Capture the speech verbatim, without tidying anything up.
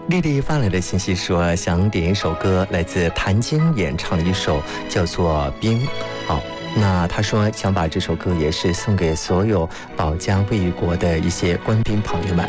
丽丽发来的信息说，想点一首歌，来自谭晶演唱的一首，叫做《冰》。好，那她说想把这首歌也是送给所有保家卫国的一些官兵朋友们。